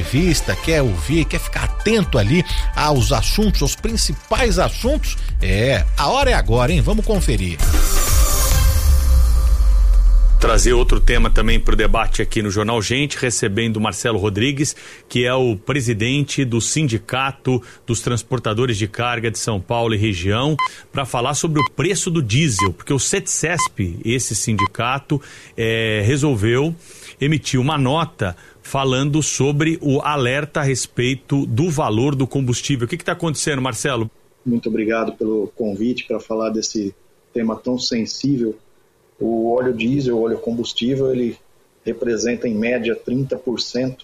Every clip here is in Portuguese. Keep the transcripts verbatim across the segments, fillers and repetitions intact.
entrevista, quer ouvir, quer ficar atento ali aos assuntos, aos principais assuntos, é, a hora é agora, hein? Vamos conferir. Trazer outro tema também para o debate aqui no Jornal Gente, recebendo o Marcelo Rodrigues, que é o presidente do Sindicato dos Transportadores de Carga de São Paulo e região, para falar sobre o preço do diesel, porque o CETCESP, esse sindicato, é, resolveu emitir uma nota falando sobre o alerta a respeito do valor do combustível. O que está acontecendo, Marcelo? Muito obrigado pelo convite para falar desse tema tão sensível. O óleo diesel, o óleo combustível, ele representa em média trinta por cento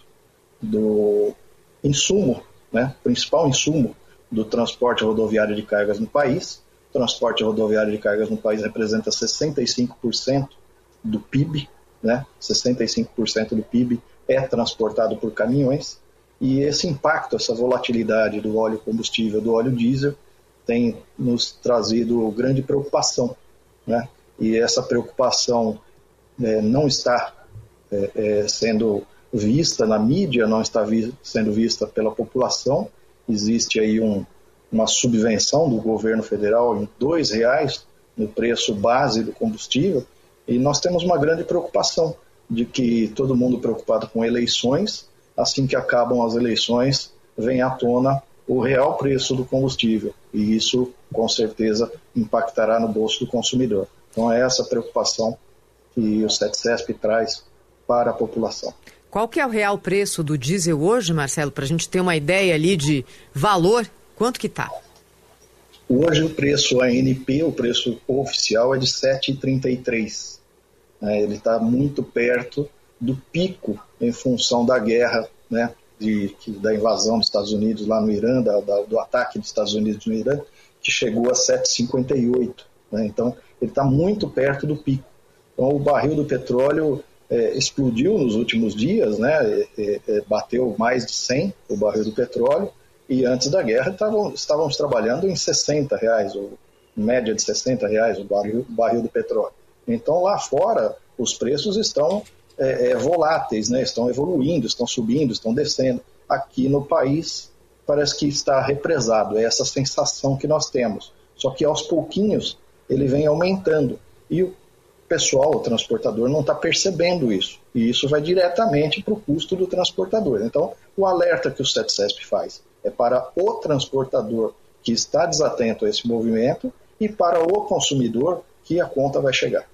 do insumo, né, principal insumo do transporte rodoviário de cargas no país. O transporte rodoviário de cargas no país representa sessenta e cinco por cento do P I B, né, sessenta e cinco por cento do P I B é transportado por caminhões, e esse impacto, essa volatilidade do óleo combustível, do óleo diesel, tem nos trazido grande preocupação, né? E essa preocupação é, não está é, é, sendo vista na mídia, não está vi- sendo vista pela população. Existe aí um, uma subvenção do governo federal em dois reais no preço base do combustível, e nós temos uma grande preocupação de que todo mundo preocupado com eleições, assim que acabam as eleições, vem à tona o real preço do combustível, e isso com certeza impactará no bolso do consumidor. Então é essa preocupação que o CETCESP traz para a população. Qual que é o real preço do diesel hoje, Marcelo, para a gente ter uma ideia ali de valor? Quanto que está? Hoje o preço A N P, o preço oficial, é de sete reais e trinta e três centavos. Ele está muito perto do pico em função da guerra, né, de, da invasão dos Estados Unidos lá no Irã, da, da, do ataque dos Estados Unidos no Irã, que chegou a sete reais e cinquenta e oito centavos. Né? Então, ele está muito perto do pico. Então, o barril do petróleo é, explodiu nos últimos dias, né? é, é, bateu mais de cem o barril do petróleo, e antes da guerra tavam, estávamos trabalhando em sessenta reais, ou média de sessenta reais o barril, barril do petróleo. Então, lá fora, os preços estão é, é, voláteis, né? Estão evoluindo, estão subindo, estão descendo. Aqui no país, parece que está represado, é essa sensação que nós temos. Só que aos pouquinhos, ele vem aumentando, e o pessoal, o transportador, não está percebendo isso, e isso vai diretamente para o custo do transportador. Então, o alerta que o CETCESP faz é para o transportador que está desatento a esse movimento e para o consumidor que a conta vai chegar.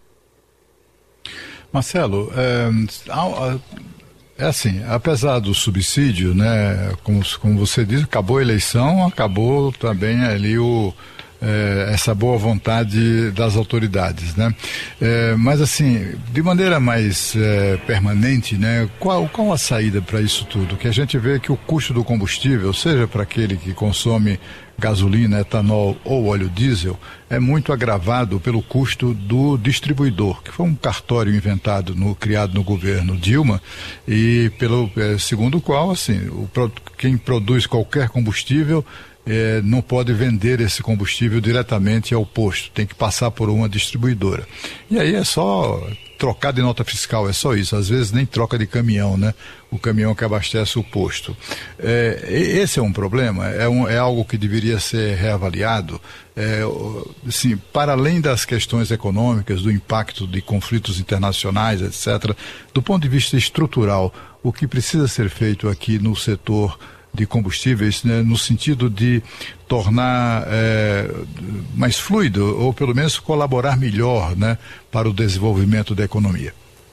Marcelo, é, é assim, apesar do subsídio, né, como, como você diz, acabou a eleição, acabou também ali o É, essa boa vontade das autoridades, né? É, mas assim, de maneira mais é, permanente, né? Qual, qual a saída para isso tudo? Que a gente vê que o custo do combustível, seja para aquele que consome gasolina, etanol ou óleo diesel, é muito agravado pelo custo do distribuidor, que foi um cartório inventado, no, criado no governo Dilma, e pelo é, segundo o qual, assim, o, quem produz qualquer combustível É, não pode vender esse combustível diretamente ao posto, tem que passar por uma distribuidora. E aí é só trocar de nota fiscal, é só isso, às vezes nem troca de caminhão, né? O caminhão que abastece o posto. É, esse é um problema, é, um, é algo que deveria ser reavaliado, é, assim, para além das questões econômicas, do impacto de conflitos internacionais, etcétera, do ponto de vista estrutural, o que precisa ser feito aqui no setor de combustíveis, né, no sentido de tornar é, mais fluido, ou pelo menos colaborar melhor, né, para o desenvolvimento da economia.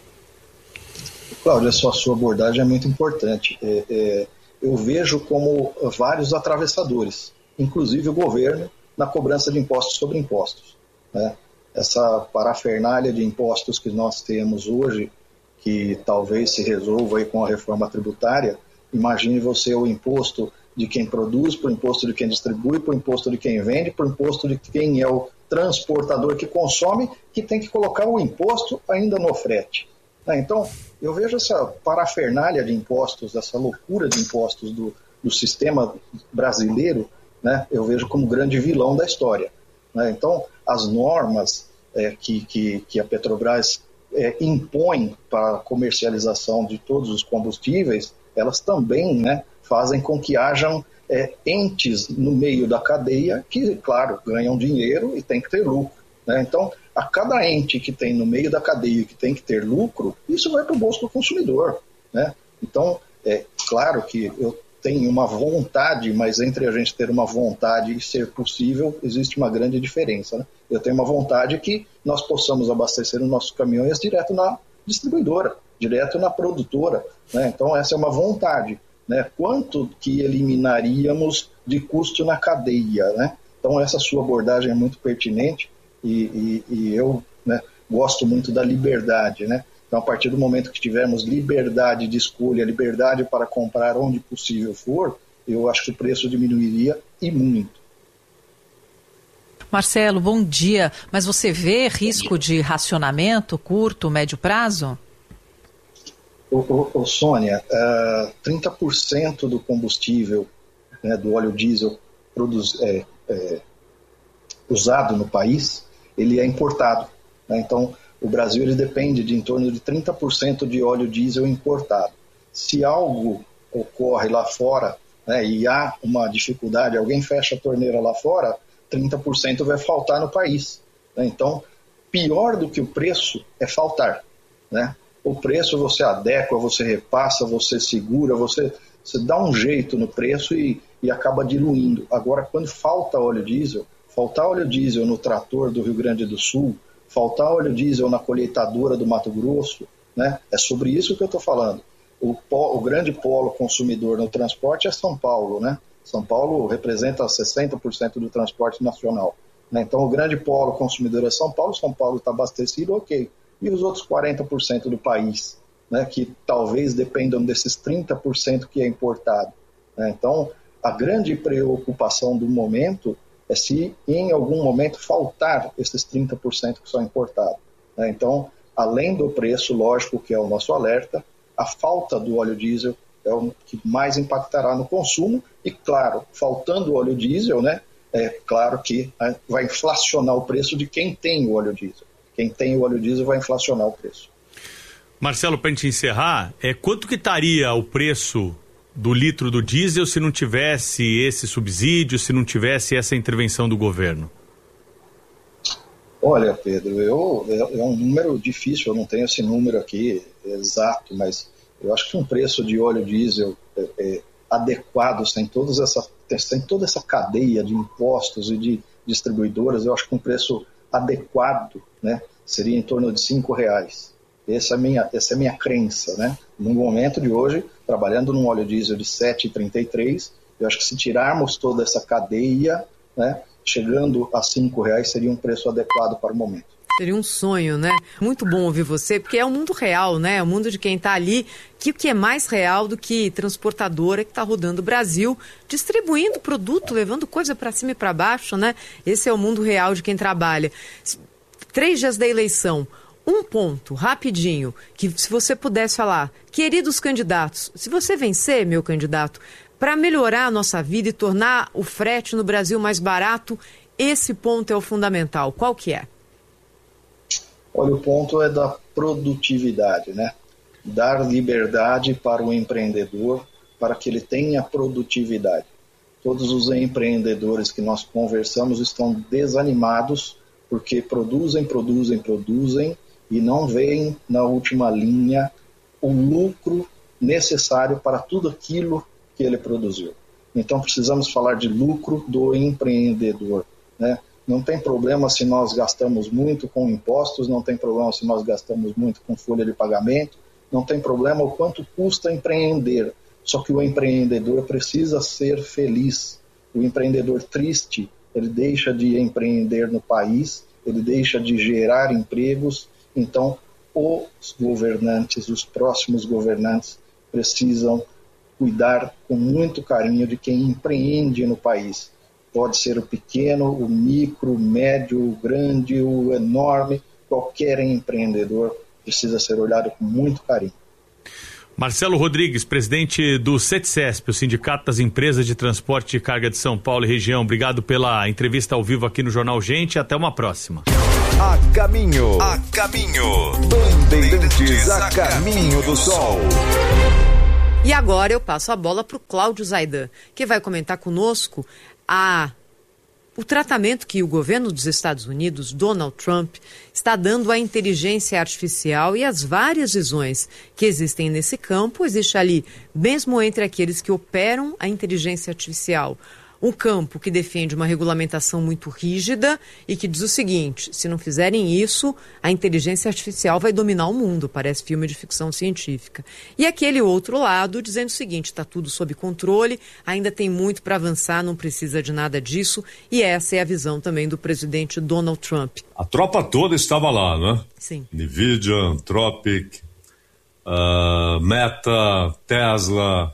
Cláudio, a sua abordagem é muito importante. É, é, eu vejo como vários atravessadores, inclusive o governo, na cobrança de impostos sobre impostos. Né? Essa parafernália de impostos que nós temos hoje, que talvez se resolva aí com a reforma tributária. Imagine você o imposto de quem produz, para o imposto de quem distribui, para o imposto de quem vende, para o imposto de quem é o transportador que consome, que tem que colocar o imposto ainda no frete. Então, eu vejo essa parafernália de impostos, essa loucura de impostos do, do sistema brasileiro, né, eu vejo como grande vilão da história. Né? Então, as normas é, que, que, que a Petrobras é, impõe para a comercialização de todos os combustíveis, elas também, né, fazem com que hajam é, entes no meio da cadeia que, claro, ganham dinheiro e tem que ter lucro, né? Então, a cada ente que tem no meio da cadeia que tem que ter lucro, isso vai para o bolso do consumidor, né? Então, é claro que eu tenho uma vontade, mas entre a gente ter uma vontade e ser possível, existe uma grande diferença, né? Eu tenho uma vontade que nós possamos abastecer os nossos caminhões direto na distribuidora, direto na produtora, né? Então, essa é uma vontade, né? Quanto que eliminaríamos de custo na cadeia, né? Então, essa sua abordagem é muito pertinente e, e, e eu, né, gosto muito da liberdade, né? Então, a partir do momento que tivermos liberdade de escolha, liberdade para comprar onde possível for, eu acho que o preço diminuiria e muito. Marcelo, bom dia. Mas você vê risco de racionamento curto, médio prazo? Ô, ô, ô, Sônia, uh, trinta por cento do combustível, né, do óleo diesel produz, é, é, usado no país, ele é importado, né? Então, o Brasil ele depende de em torno de trinta por cento de óleo diesel importado. Se algo ocorre lá fora, né, e há uma dificuldade, alguém fecha a torneira lá fora, trinta por cento vai faltar no país, né? Então, pior do que o preço é faltar, né? O preço você adequa, você repassa, você segura, você, você dá um jeito no preço e, e acaba diluindo. Agora, quando falta óleo diesel, faltar óleo diesel no trator do Rio Grande do Sul, faltar óleo diesel na colheitadora do Mato Grosso, né? É sobre isso que eu estou falando. O, po, o grande polo consumidor no transporte é São Paulo, né? São Paulo representa sessenta por cento do transporte nacional, né? Então, o grande polo consumidor é São Paulo, São Paulo está abastecido, ok. E os outros quarenta por cento do país, né, que talvez dependam desses trinta por cento que é importado, né? Então, a grande preocupação do momento é se em algum momento faltar esses trinta por cento que são importados, né? Então, além do preço, lógico que é o nosso alerta, a falta do óleo diesel é o que mais impactará no consumo e, claro, faltando o óleo diesel, né, é claro que vai inflacionar o preço de quem tem o óleo diesel. Quem tem o óleo diesel vai inflacionar o preço. Marcelo, para a gente encerrar, é, quanto que estaria o preço do litro do diesel se não tivesse esse subsídio, se não tivesse essa intervenção do governo? Olha, Pedro, eu, é, é um número difícil, eu não tenho esse número aqui exato, mas eu acho que um preço de óleo diesel é, é, adequado, sem, todas essa, sem toda essa cadeia de impostos e de distribuidoras, eu acho que um preço adequado, né, seria em torno de cinco reais. Essa é a minha, essa é a minha crença, né? No momento de hoje, trabalhando num óleo diesel de sete reais e trinta e três centavos, eu acho que se tirarmos toda essa cadeia, né, chegando a cinco reais seria um preço adequado para o momento. Seria um sonho, né? Muito bom ouvir você, porque é o mundo real, né? É o mundo de quem está ali, que o que é mais real do que transportadora que está rodando o Brasil, distribuindo produto, levando coisa para cima e para baixo, né? Esse é o mundo real de quem trabalha. Três dias da eleição, um ponto, rapidinho, que se você pudesse falar, queridos candidatos, se você vencer, meu candidato, para melhorar a nossa vida e tornar o frete no Brasil mais barato, esse ponto é o fundamental. Qual que é? Olha, o ponto é da produtividade, né? Dar liberdade para o empreendedor, para que ele tenha produtividade. Todos os empreendedores que nós conversamos estão desanimados porque produzem, produzem, produzem e não veem na última linha o lucro necessário para tudo aquilo que ele produziu. Então precisamos falar de lucro do empreendedor, né? Não tem problema se nós gastamos muito com impostos, não tem problema se nós gastamos muito com folha de pagamento, não tem problema o quanto custa empreender. Só que o empreendedor precisa ser feliz. O empreendedor triste, ele deixa de empreender no país, ele deixa de gerar empregos. Então, os governantes, os próximos governantes, precisam cuidar com muito carinho de quem empreende no país. Pode ser o pequeno, o micro, o médio, o grande, o enorme. Qualquer empreendedor precisa ser olhado com muito carinho. Marcelo Rodrigues, presidente do CETCESP, o Sindicato das Empresas de Transporte de Carga de São Paulo e região. Obrigado pela entrevista ao vivo aqui no Jornal Gente. Até uma próxima. A caminho, a caminho, Bandeirantes a caminho do sol. E agora eu passo a bola para o Cláudio Zaidan, que vai comentar conosco a, o tratamento que o governo dos Estados Unidos, Donald Trump, está dando à inteligência artificial e as várias visões que existem nesse campo. Existe ali, mesmo entre aqueles que operam a inteligência artificial, um campo que defende uma regulamentação muito rígida e que diz o seguinte: se não fizerem isso, a inteligência artificial vai dominar o mundo, parece filme de ficção científica. E aquele outro lado dizendo o seguinte: está tudo sob controle, ainda tem muito para avançar, não precisa de nada disso, e essa é a visão também do presidente Donald Trump. A tropa toda estava lá, né? Sim. Nvidia, Anthropic, uh, Meta, Tesla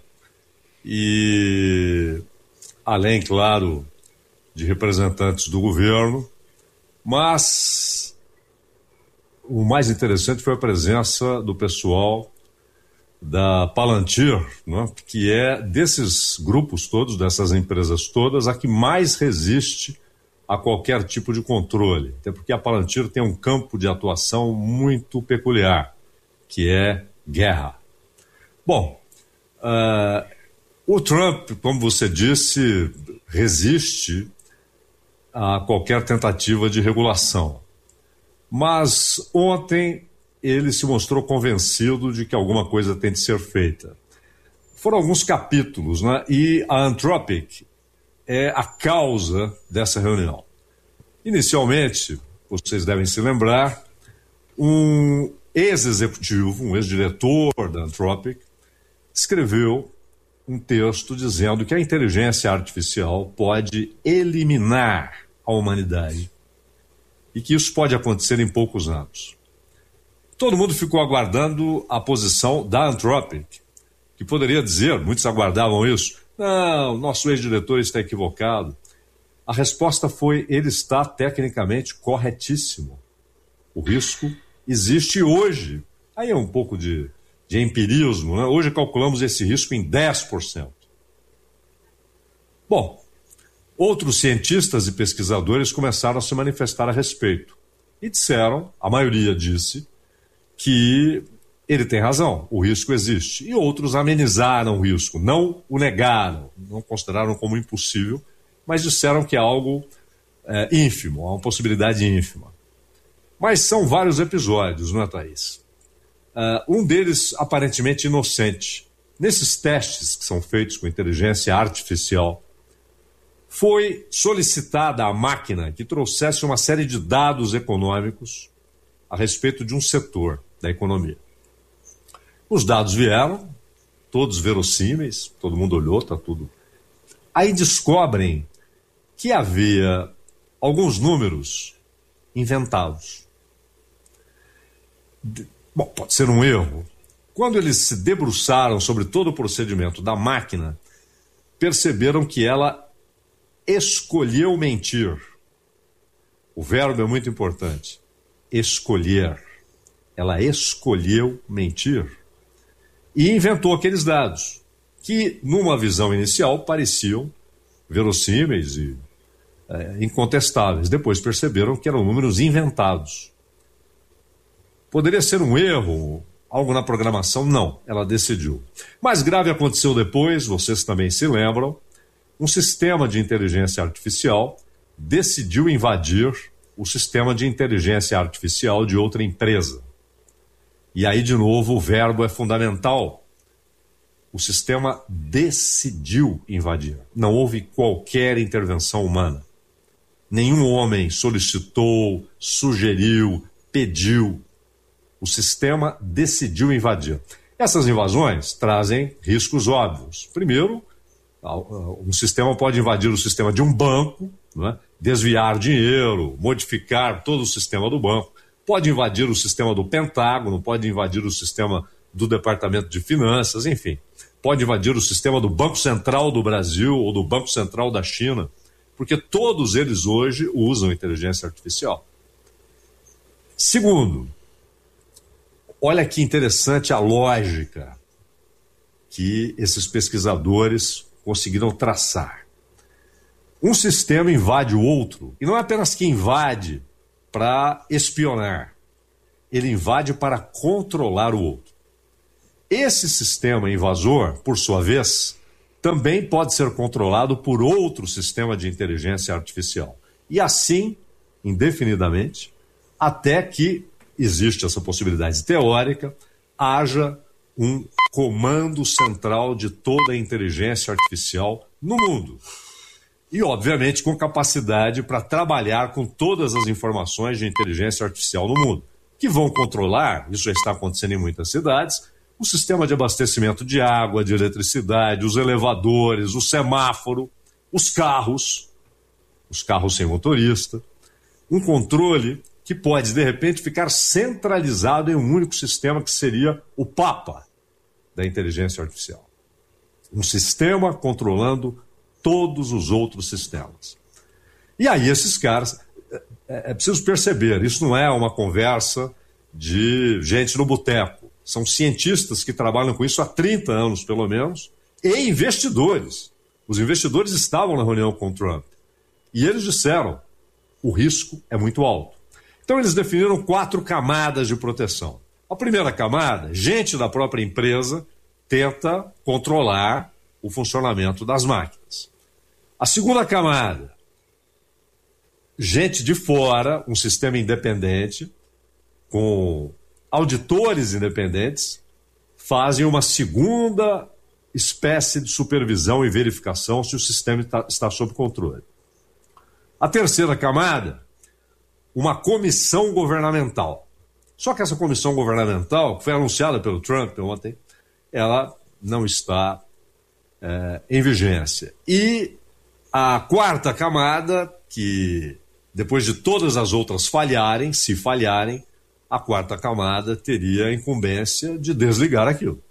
e... além, claro, de representantes do governo, mas o mais interessante foi a presença do pessoal da Palantir, né, que é desses grupos todos, dessas empresas todas, a que mais resiste a qualquer tipo de controle, até porque a Palantir tem um campo de atuação muito peculiar, que é guerra. Bom, uh, o Trump, como você disse, resiste a qualquer tentativa de regulação. Mas ontem ele se mostrou convencido de que alguma coisa tem de ser feita. Foram alguns capítulos, né? E a Anthropic é a causa dessa reunião. Inicialmente, vocês devem se lembrar, um ex-executivo, um ex-diretor da Anthropic, escreveu um texto dizendo que a inteligência artificial pode eliminar a humanidade e que isso pode acontecer em poucos anos. Todo mundo ficou aguardando a posição da Anthropic, que poderia dizer, muitos aguardavam isso, não, nosso ex-diretor está equivocado. A resposta foi, ele está tecnicamente corretíssimo. O risco existe hoje. Aí é um pouco de... de empirismo, né? Hoje calculamos esse risco em dez por cento. Bom, outros cientistas e pesquisadores começaram a se manifestar a respeito e disseram, a maioria disse, que ele tem razão, o risco existe. E outros amenizaram o risco, não o negaram, não consideraram como impossível, mas disseram que é algo é, ínfimo, uma possibilidade ínfima. Mas são vários episódios, não é, Thaís? Uh, um deles aparentemente inocente. Nesses testes que são feitos com inteligência artificial, foi solicitada à máquina que trouxesse uma série de dados econômicos a respeito de um setor da economia. Os dados vieram, todos verossímeis, todo mundo olhou, está tudo. Aí descobrem que havia alguns números inventados. De... Bom, pode ser um erro. Quando eles se debruçaram sobre todo o procedimento da máquina, perceberam que ela escolheu mentir. O verbo é muito importante. Escolher. Ela escolheu mentir. E inventou aqueles dados, que, numa visão inicial, pareciam verossímeis e é, incontestáveis. Depois perceberam que eram números inventados. Poderia ser um erro, algo na programação? Não, ela decidiu. Mais grave aconteceu depois, vocês também se lembram, um sistema de inteligência artificial decidiu invadir o sistema de inteligência artificial de outra empresa. E aí, de novo, o verbo é fundamental. O sistema decidiu invadir. Não houve qualquer intervenção humana. Nenhum homem solicitou, sugeriu, pediu. O sistema decidiu invadir. Essas invasões trazem riscos óbvios. Primeiro, um sistema pode invadir o sistema de um banco, né? Desviar dinheiro, modificar todo o sistema do banco. Pode invadir o sistema do Pentágono, pode invadir o sistema do Departamento de Finanças, enfim. Pode invadir o sistema do Banco Central do Brasil ou do Banco Central da China, porque todos eles hoje usam inteligência artificial. Segundo, olha que interessante a lógica que esses pesquisadores conseguiram traçar. Um sistema invade o outro, e não é apenas que invade para espionar, ele invade para controlar o outro. Esse sistema invasor, por sua vez, também pode ser controlado por outro sistema de inteligência artificial. E assim, indefinidamente, até que existe essa possibilidade teórica, haja um comando central de toda a inteligência artificial no mundo. E, obviamente, com capacidade para trabalhar com todas as informações de inteligência artificial no mundo, que vão controlar, isso já está acontecendo em muitas cidades, o sistema de abastecimento de água, de eletricidade, os elevadores, o semáforo, os carros, os carros sem motorista, um controle que pode, de repente, ficar centralizado em um único sistema que seria o Papa da inteligência artificial. Um sistema controlando todos os outros sistemas. E aí esses caras, é, é preciso perceber, isso não é uma conversa de gente no boteco. São cientistas que trabalham com isso há trinta anos, pelo menos, e investidores. Os investidores estavam na reunião com o Trump. E eles disseram, o risco é muito alto. Então eles definiram quatro camadas de proteção. A primeira camada, gente da própria empresa tenta controlar o funcionamento das máquinas. A segunda camada, gente de fora, um sistema independente, com auditores independentes, fazem uma segunda espécie de supervisão e verificação se o sistema está, está sob controle. A terceira camada, uma comissão governamental. Só que essa comissão governamental, que foi anunciada pelo Trump ontem, ela não está é, em vigência. E a quarta camada, que depois de todas as outras falharem, se falharem, a quarta camada teria a incumbência de desligar aquilo.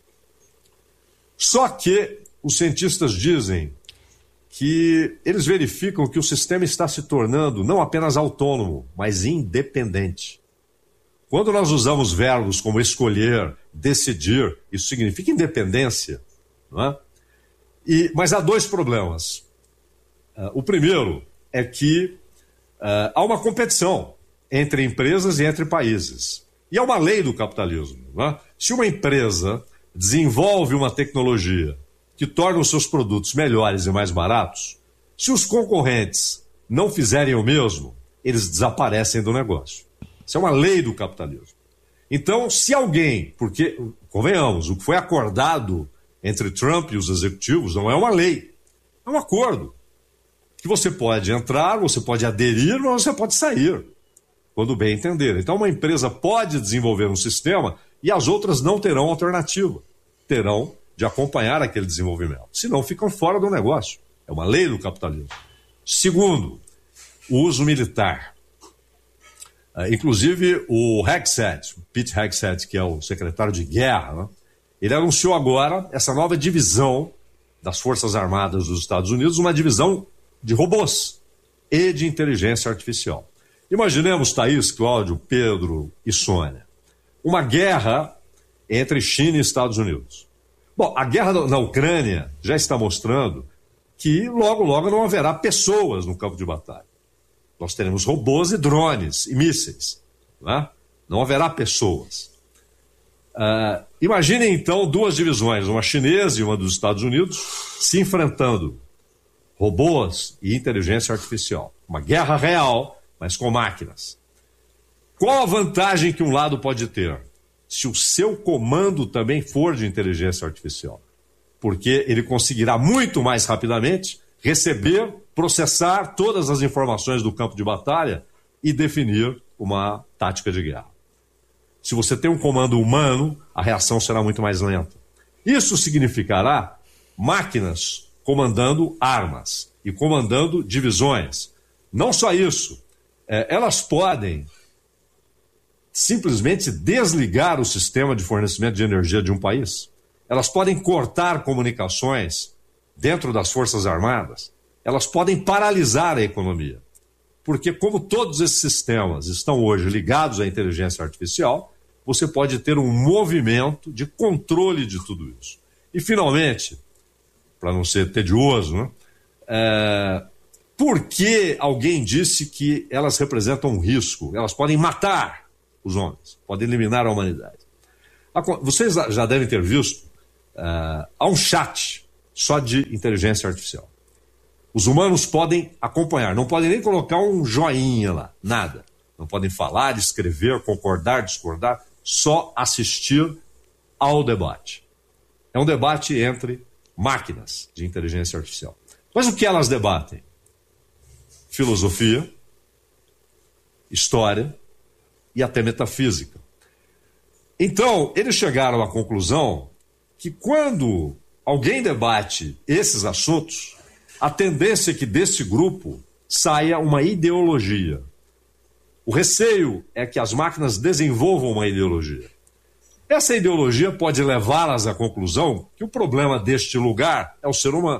Só que os cientistas dizem que eles verificam que o sistema está se tornando não apenas autônomo, mas independente. Quando nós usamos verbos como escolher, decidir, isso significa independência, não é? E, mas há dois problemas. Uh, o primeiro é que uh, há uma competição entre empresas e entre países. E é uma lei do capitalismo. Não é? Se uma empresa desenvolve uma tecnologia que torna os seus produtos melhores e mais baratos, se os concorrentes não fizerem o mesmo, eles desaparecem do negócio. Isso é uma lei do capitalismo. Então, se alguém, porque, convenhamos, o que foi acordado entre Trump e os executivos não é uma lei, é um acordo. Que você pode entrar, você pode aderir, mas você pode sair, quando bem entender. Então, uma empresa pode desenvolver um sistema e as outras não terão alternativa. Terão de acompanhar aquele desenvolvimento. Senão, ficam fora do negócio. É uma lei do capitalismo. Segundo, o uso militar. Uh, inclusive, o Hegseth, Pete Hegseth, que é o secretário de guerra, né, ele anunciou agora essa nova divisão das Forças Armadas dos Estados Unidos, uma divisão de robôs e de inteligência artificial. Imaginemos, Thaís, Cláudio, Pedro e Sônia, uma guerra entre China e Estados Unidos. Bom, a guerra na Ucrânia já está mostrando que logo, logo não haverá pessoas no campo de batalha. Nós teremos robôs e drones e mísseis. Não é? Não haverá pessoas. Uh, imaginem, então, duas divisões, uma chinesa e uma dos Estados Unidos, se enfrentando. Robôs e inteligência artificial. Uma guerra real, mas com máquinas. Qual a vantagem que um lado pode ter? Se o seu comando também for de inteligência artificial. Porque ele conseguirá muito mais rapidamente receber, processar todas as informações do campo de batalha e definir uma tática de guerra. Se você tem um comando humano, a reação será muito mais lenta. Isso significará máquinas comandando armas e comandando divisões. Não só isso, é, elas podem simplesmente desligar o sistema de fornecimento de energia de um país. Elas podem cortar comunicações dentro das Forças Armadas. Elas podem paralisar a economia. Porque como todos esses sistemas estão hoje ligados à inteligência artificial, você pode ter um movimento de controle de tudo isso. E, finalmente, para não ser tedioso, né? É, por que alguém disse que elas representam um risco? Elas podem matar os homens, podem eliminar a humanidade. Vocês já devem ter visto, uh, há um chat só de inteligência artificial. Os humanos podem acompanhar, não podem nem colocar um joinha lá, nada. Não podem falar, escrever, concordar, discordar, só assistir ao debate. É um debate entre máquinas de inteligência artificial. Mas o que elas debatem? Filosofia, história e até metafísica. Então, eles chegaram à conclusão que quando alguém debate esses assuntos, a tendência é que desse grupo saia uma ideologia. O receio é que as máquinas desenvolvam uma ideologia. Essa ideologia pode levá-las à conclusão que o problema deste lugar é o ser humano.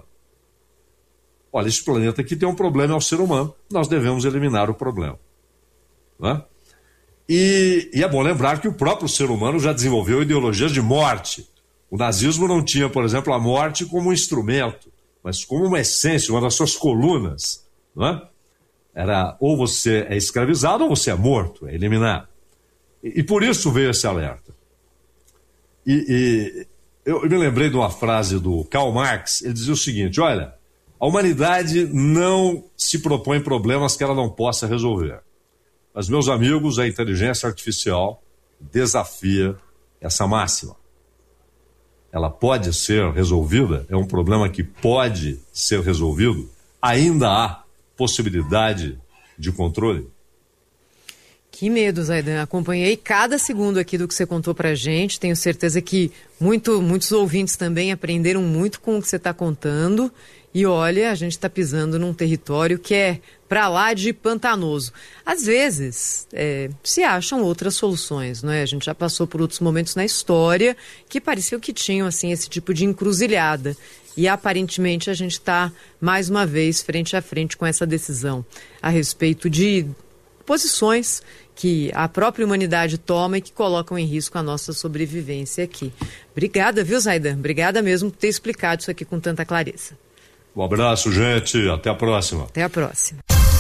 Olha, este planeta aqui tem um problema, é o ser humano, nós devemos eliminar o problema. Não é? E, e é bom lembrar que o próprio ser humano já desenvolveu ideologias de morte. O nazismo não tinha, por exemplo, a morte como um instrumento, mas como uma essência, uma das suas colunas. Não é? Era ou você é escravizado ou você é morto, é eliminado. E, e por isso veio esse alerta. E, e eu, eu me lembrei de uma frase do Karl Marx, ele dizia o seguinte: olha, a humanidade não se propõe problemas que ela não possa resolver. Mas, meus amigos, a inteligência artificial desafia essa máxima. Ela pode ser resolvida, é um problema que pode ser resolvido, ainda há possibilidade de controle. Que medo, Zaidan. Acompanhei cada segundo aqui do que você contou pra gente. Tenho certeza que muito, muitos ouvintes também aprenderam muito com o que você está contando. E olha, a gente está pisando num território que é pra lá de pantanoso. Às vezes, é, se acham outras soluções, não é? A gente já passou por outros momentos na história que pareciam que tinham assim, esse tipo de encruzilhada. E aparentemente a gente está, mais uma vez, frente a frente com essa decisão a respeito de posições que a própria humanidade toma e que colocam em risco a nossa sobrevivência aqui. Obrigada, viu, Zaidan? Obrigada mesmo por ter explicado isso aqui com tanta clareza. Um abraço, gente. Até a próxima. Até a próxima.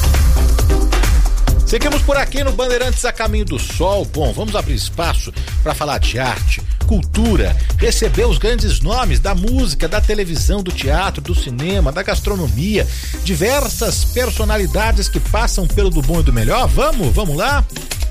Seguimos por aqui no Bandeirantes a Caminho do Sol. Bom, vamos abrir espaço para falar de arte, cultura, receber os grandes nomes da música, da televisão, do teatro, do cinema, da gastronomia, diversas personalidades que passam pelo do bom e do melhor. Vamos, vamos lá?